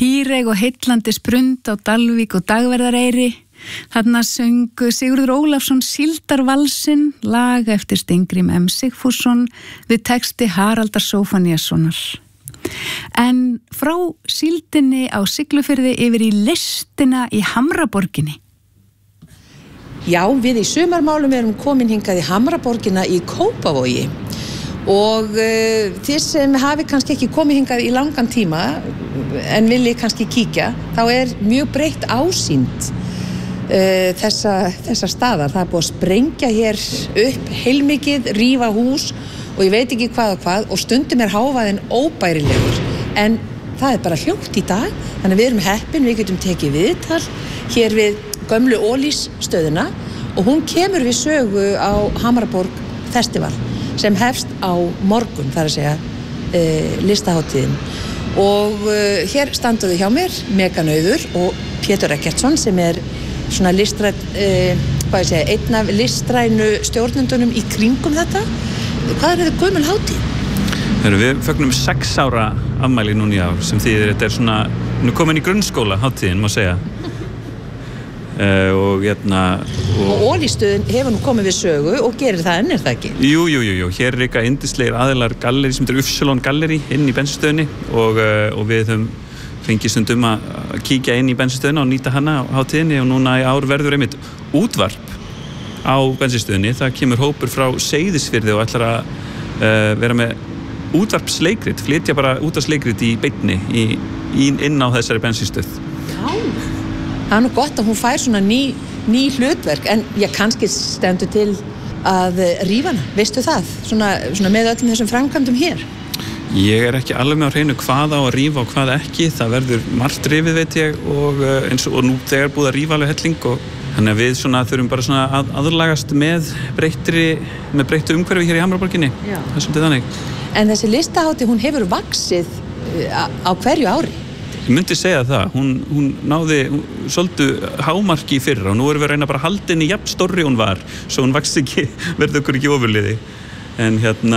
Hýreg og heillandi sprund á Dalvík og Dagverðareyri. Þarna söng Sigurður Ólafsson Síldarvalsinn, lag eftir Steingrim M. Sigfússon við texti Haraldar Sófaníassonar. En frá síldinni á Siglufirði yfir í listina í Hamraborginni. Já, við í sumarmálum erum komin hingað í Hamraborgina í Kópavogi. Og þið sem hafi kannski ekki komið hingað í langan tíma en vilji kannski kíkja, þá mjög breytt ásýnd þessa staðar. Það búið að sprengja hér upp heilmikið, rífa hús og ég veit ekki hvað og hvað, og stundum hávaðinn óbærilegur, en það bara hljótt í dag, þannig við erum heppin, við getum tekið viðtal hér við gömlu Ólísstöðina og hún kemur við sögu á Hamraborg Festival sem hefst á morgun, þar að segja listahátíðin. Og hér standuðu hjá mér Megan Auður og Pétur Eggertsson sem svona einn af listrænu stjórnendunum í kringum þetta. Hvað þetta gömul hátíð? Við fögnum 6 ára afmæli núna í ár, sem þýðir þetta svona, nú komin í grunnskóla hátíðin, má segja. Og Ólísstöðin hefur nú komið við sögu og gerir það enn, það ekki? Jú, hér líka yndislegir aðilar galleri sem Ufsalon galleri inn í bensínstöðinni og við höfum fengið stundum að kíkja inn í bensínstöðina og nýta hana á hátíðinni, og núna í ár verður einmitt útvarp á bensínstöðinni. Það kemur hópur frá Seyðisfirði og ætlar að vera með útvarpsleikrit, flytja bara útvarpsleikrit í beinni inn á þessari bensínstöð. Það nú gott að hún fær svona ný hlutverk, en ég kannski stendur til að rífa hana, veistu það? Svona með öllum þessum framkvæmdum hér? Ég ekki alveg með á hreinu hvað á að rífa og hvað ekki, það verður margt rifið veit ég, og nú þegar búið að rífa alveg helling, og þannig að við þurfum bara svona að aðlagast með breyttu umhverfi hér í Hamraborginni. Það svolítið þannig. En þessi listahátíð, hún hefur vaxið á hverju ári? Ég myndi segja það, hún náði svolítið hámarki í fyrra og nú erum við að reyna bara að halda henni jafn stórri hún var, svo hún vaxi ekki, verði okkur ekki ofurliði. En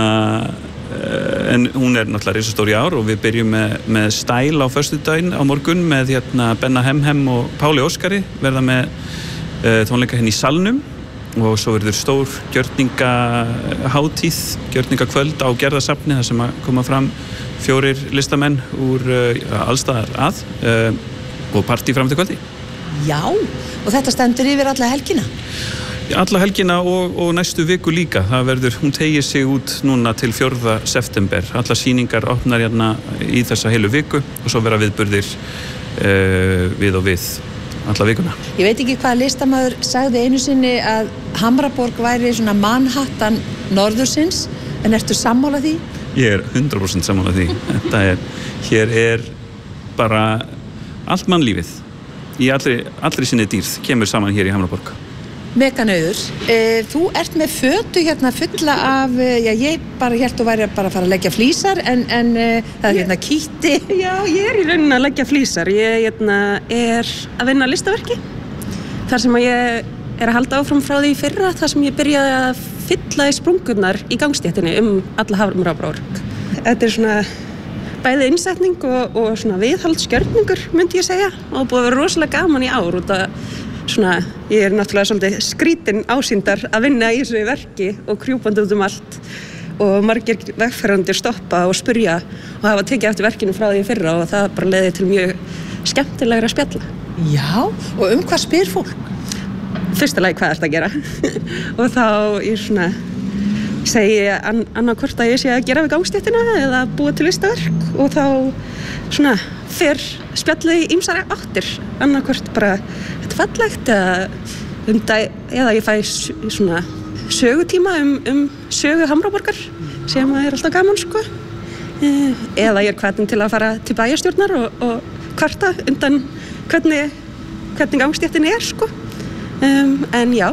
hún náttúrulega risastór í ár og við byrjum með Stæl á föstudaginn á morgun með Benna Hemhem og Páli Óskari, verða með tónleika henni í Salnum, og svo verður stór gjörningahátíð, gjörningakvöld á Gerðarsafni, þar sem að koma fram 4 listamenn úr allstaðar og partí fram til kvöldi. Já, og þetta stendur yfir alla helgina? Alla helgina og næstu viku líka. Hún tegir sig út núna til 4. september. Alla sýningar opnar í þessa heilu viku og svo vera viðburðir við og við alla vikuna. Ég veit ekki hvað listamaður sagði einu sinni að Hamraborg væri svona Manhattan norðursins, en ertu sammála því? Ég 100% sammála því. Hér bara allt mannlífið í allri sinni dýrð kemur saman hér í Hamraborg. Megan Auður, þú ert með fötu fulla af, ég bara hélt þú væri bara að fara að leggja flísar, en það kýtti. Já, ég í rauninni að leggja flísar. Ég að vinna listaverki, þar sem ég að halda áfram frá því fyrra, þar sem ég byrjaði að fylla í sprungurnar í gangstéttinni alla Hamraborg. Þetta svona bæði innsetning og svona viðhaldsgjörningur, myndi ég segja, og búið að vera rosalega gaman í ár út að svona, ég náttúrulega svolítið skrítin ásýndar að vinna í þessu verki og krjúpandi út allt, og margir vegfarendur stoppa og spyrja og hafa tekið eftir verkinu frá því fyrra, og það bara leiði til mjög skemmtilegra spjalla. Já, og hvað spyr fólk? Fyrsta lagi hvað ertu að gera og þá ég svona segi annarkvort að ég sé að gera við gangstéttina eða búa til listaverk, og þá svona fer spjallið í ýmsar áttir, annarkvort bara þetta fallegt eða ég fæ svona sögutíma sögu Hamraborgar sem alltaf gaman sko, eða ég hvatin til að fara til bæjarstjórnar og kvarta undan hvernig gangstéttin sko. En já.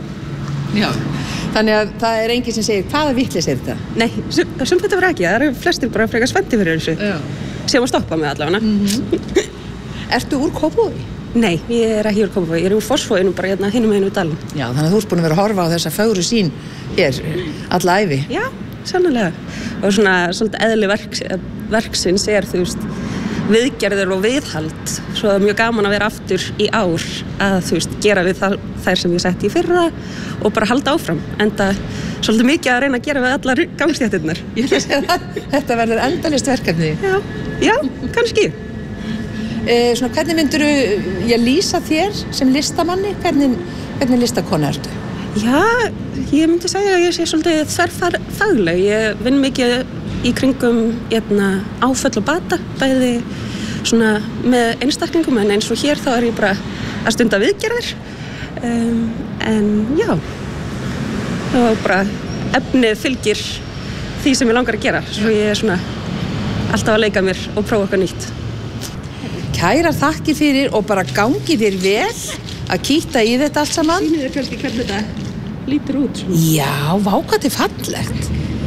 Þannig að það enginn sem segir hvaða vitleysa þetta? Nei, sem þetta var ekki, það flestir bara frekar spenntir fyrir þessu. Sem að stoppa með allavega. Ertu úr Kópavogi? Nei, ég ekki úr Kópavogi, ég úr Fossvoginum bara hinum megin við dalinn. Já, þannig að þú ert búin að vera að horfa á þessa fögru sýn hér alla ævi. Já, sannarlega. Og svona svolítið eðli verksins þú veist, viðgerðir og viðhald, svo það er mjög gaman að vera aftur í ár að þú veist, gera við þær sem ég setti í fyrra og bara halda áfram, enda svolítið mikið að reyna að gera við allar gangstéttirnar. Þetta verður endalaust verkefni. Já, kannski. Svona, hvernig myndirðu lýsa þér sem listamanni? Hvernig listakona ertu? Já, ég myndi segja að ég sé svolítið þverfagleg. Ég vinn mikið í kringum áföll og bata, bæði svona með einstaklingum, en eins og hér þá er ég bara að stunda viðgerðir. En já, og bara efnið fylgir því sem ég langar að gera, svo ég er svona alltaf að leika mér og prófa eitthvað nýtt. Kærar þakkir fyrir og bara gangi þér vel að kýtta í þetta allt saman. Sýnið þér kannski hvernig þetta lítur út. Svona. Já, vá hvað þetta er fallegt.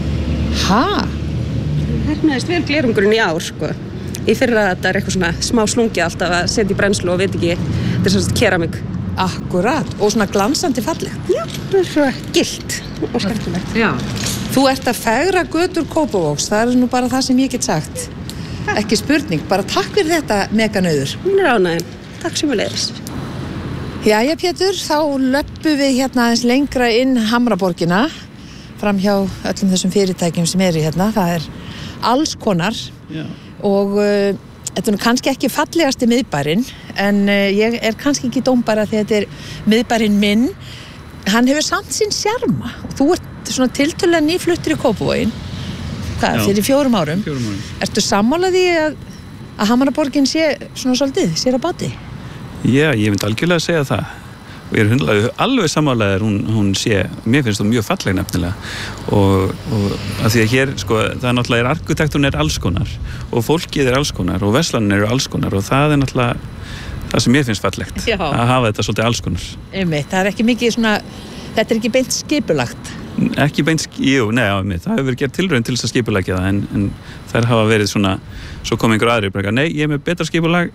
Hernaðist vel glerungurinn í ár, sko. Í fyrra þetta er eitthvað svona smá slungi alltaf að setja í brennslu og veit ekki, þetta er svona keramik. Akkurat, og svona glansandi fallegt. Já, það er svona gilt og skemmtilegt. Já. Þú ert að fegra götur Kópavogs, það er nú bara það sem ég get sagt. Ekki spurning, bara takk fyrir þetta meganauður. Hún er ánægin, takk sem við leiðis. Jæja Pétur, þá löppum við hérna aðeins lengra inn Hamraborgina, fram hjá öllum þessum fyrirtækjum sem eru hérna, það er alls konar. Já. Og þetta er nú kannski ekki fallegasti miðbærinn, en ég er kannski ekki dómbæra því þetta er miðbærinn minn. Hann hefur samt sinn sjarma og þú ert svona tiltölulega nýfluttur í Kópavoginn. Hvað, fyrir 4 árum? 4 árum. Ertu sammála því að Hamraborgin sé svona svolítið, sér á báti? Já, ég myndi algjörlega að segja það. Og ég er alveg sammálaður, hún sé, mér finnst það mjög falleg nefnilega. Og að því að hér, sko, það náttúrulega arkitektúrin er alls konar og fólkið er alls konar og verslanir eru alls konar og það er náttúrulega það sem mér finnst fallegt. Já. Að hafa þetta svolítið alls konar. Einmitt, það er ekki mikið svona, þetta er ekki beint skipulagt. Ekki beint, það hefur verið gert tilraun til þess að skipulækja það en þær hafa verið svona, svo kom einhver aðri bara, nei, ég er með betra skipulag.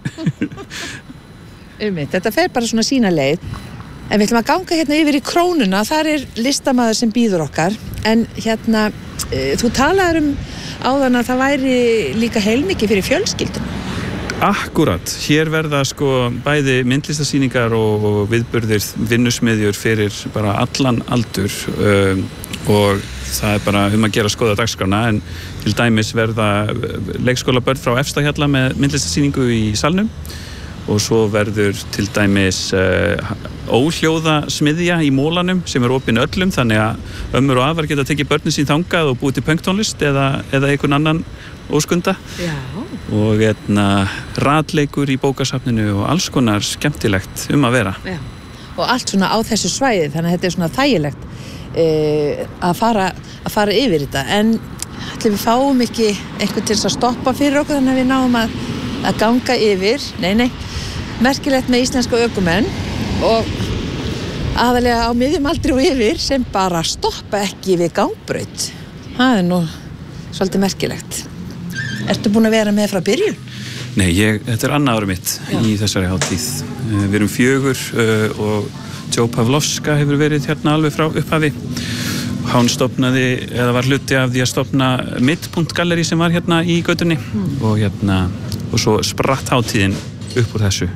Þetta fer bara svona sína leið. En við ætlum að ganga hérna yfir í Krónuna, þar er listamaður sem býður okkar. En hérna, þú talaður áðan að það væri líka heilmikið fyrir fjölskylduna. Akkurat, hér verða sko bæði myndlistasýningar og viðburðir vinnusmiðjur fyrir bara allan aldur og það er bara að gera skoða dagskrána en til dæmis verða leikskólabörn frá Efstahjalla með myndlistasýningu í salnum og svo verður til dæmis óhljóðasmiðja í Mólanum sem er opin öllum þannig að ömmur og afar geta tekið börnin sín þangað og búið til pönktónlist eða einhvern annan óskunda. Já. Og ratleikur í bókasafninu og alls konar skemmtilegt að vera. Já. Og allt svona á þessu svæði þannig að þetta er svona þægilegt að fara yfir þetta en ætlum við fáum ekki einhvern til að stoppa fyrir okkur þannig að við náum að ganga yfir merkilegt með íslenska ökumenn og aðalega á miðjum aldri og yfir sem bara stoppa ekki við gangbraut það er nú svolítið merkilegt. Ertu búin að vera með frá byrjun? Nei, þetta er annað árið mitt í þessari hátíð. Við erum 4 og Joe Pavlovska hefur verið hérna alveg frá upphafi. Hann stofnaði, eða var hluti af því að stofna Midpunktgallerí sem var hérna í götunni og svo spratt hátíðin upp úr þessu.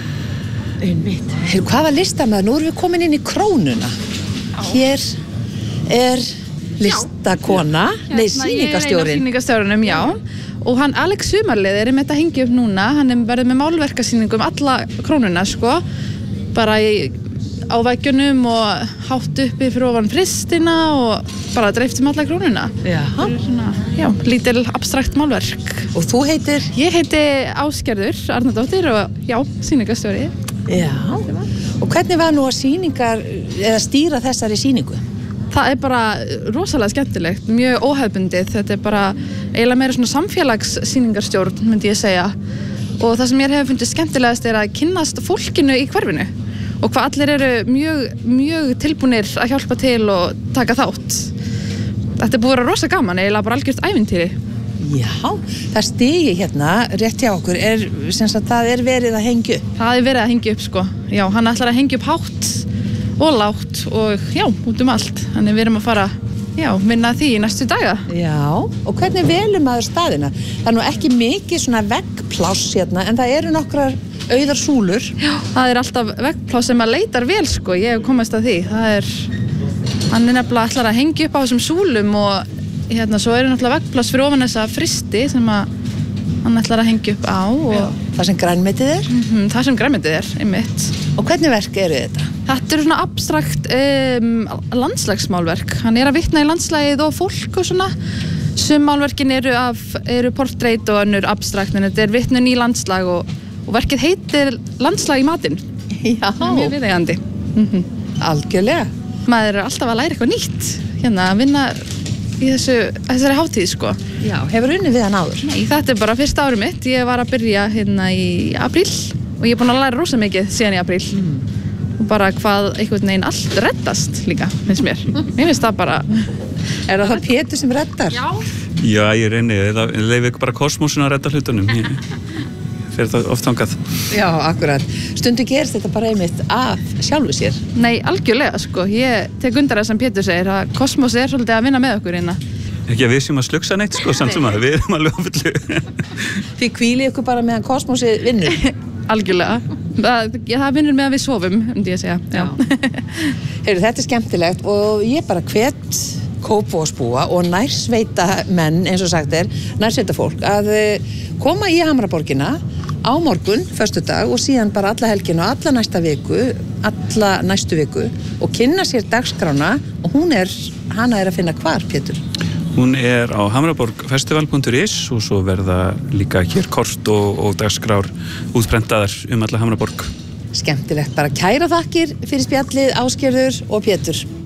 Hvaða listamaður? Nú erum við komin inn í Krónuna. Hér er listakona, sýningarstjórinn. Ég er einn af sýningarstjórunum, já. Og hann Alex Sumarlið er með að hengja upp núna. Hann er verið með málverkasýningu alla Krónuna, sko. Bara á veggjunum og hátt uppi fyrir ofan fristina og bara dreift alla Krónuna. Já. Já, lítil abstrakt málverk. Og þú heitir? Ég heiti Ásgerður Arnardóttir og já, sýningarstjóri. Já. Og hvernig var nú að stýra þessari sýningu? Það er bara rosalega skemmtilegt, mjög óhefbundið. Þetta er bara eiginlega meira svona samfélagssýningarstjórn, myndi ég segja. Og það sem mér hefur fundið skemmtilegast er að kynnast fólkinu í hverfinu og hvað allir eru mjög tilbúnir að hjálpa til og taka þátt. Þetta er búið að vera rosa gaman, eiginlega bara algjört ævintýri. Já, það stigi hérna rétt hjá okkur það er verið að hengja upp. Það er verið að hengja upp, sko. Já, hann ætlar að hengja upp hátt og lágt og já, út allt. Þannig við erum að fara vinna að því í næstu daga. Já, og hvernig velum maður staðina? Það er nú ekki mikið svona veggpláss hérna, en það eru nokkrar auðar súlur. Já, það alltaf veggpláss sem maður leitar vel, sko. Ég hef komist að því. Hann nefnilega ætlar að hengja upp á þessum súlum og svo náttúrulega veggpláss fyrir ofan þessa fristi sem hann ætlar að hengja upp á. Og það sem grænmetið er? Það sem grænmetið er, einmitt. Og hvernig verk eru þetta? Þetta svona abstrakt landslagsmálverk. Hann að vitna í landslagið og fólk og svona. Sum málverkin eru portreit og önnur abstrakt, en þetta vitnun í landslag og verkið heitir Landslag í matinn. Já. Mjög viðeigandi. Algjörlega. Maður alltaf að læra eitthvað nýtt að vinna í þessari hátíð, sko. Já, hefur unnið við hann áður? Nei, þetta bara fyrsta árið mitt. Ég var að byrja í apríl og ég búin að læra rosa mikið síðan í apríl. Og bara hvað einhvern veginn allt reddast líka, finnst mér. Mér finnst það bara... Er það Pétur sem reddar? Já, ég reyni. Það leif ekki bara kosmosin að redda hlutunum. Fyrir það oft þangað. Já, akkurat. Stundu gerist þetta bara einmitt af sjálfu sér. Nei, algjörlega, sko. Ég tek undir það sem Pétur segir, að kosmos svolítið að vinna með okkur hérna. Ekki að við séum að slugsa neitt, sko, samt sem að við erum alveg á fullu. Þið hvílið ykkur bara meðan kosmosið vinnur. Algjörlega. Það vinnur meðan við sofum, ég að segja. Já. Heyrðu, þetta skemmtilegt og ég bara hvet Kópavogsbúa og nærsveita menn, eins og sagt nærsveita fólk, að koma í Hamraborgina á morgun, föstudag, og síðan bara alla helgina og alla næstu viku og kynna sér dagskrána og hana að finna hvar, Pétur? Hún á hamraborgfestival.is og svo verða líka hér kort og dagskrár útprentaðar alla Hamraborg. Skemmtilegt, bara kæra þakkir fyrir spjallið, Ásgerður og Pétur.